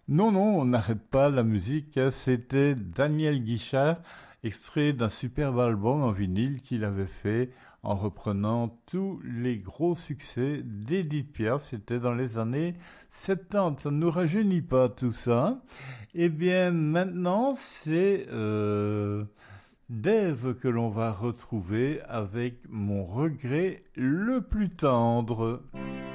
Non, non, on n'arrête pas la musique. C'était Daniel Guichard, extrait d'un superbe album en vinyle qu'il avait fait en reprenant tous les gros succès d'Edith Piaf. C'était dans les années 70. Ça ne nous rajeunit pas tout ça. Eh bien, maintenant, c'est Dave que l'on va retrouver avec Mon regret le plus tendre.